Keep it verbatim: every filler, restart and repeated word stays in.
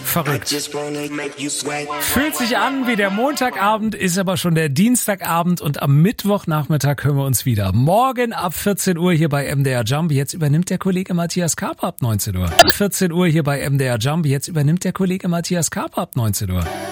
Verrückt. Fühlt sich an wie der Montagabend, ist aber schon der Dienstagabend und am Mittwochnachmittag hören wir uns wieder. Morgen ab vierzehn Uhr hier bei M D R Jump. Jetzt übernimmt der Kollege Matthias Karp ab neunzehn Uhr. vierzehn Uhr hier bei M D R Jump. Jetzt übernimmt der Kollege Matthias Karp ab neunzehn Uhr.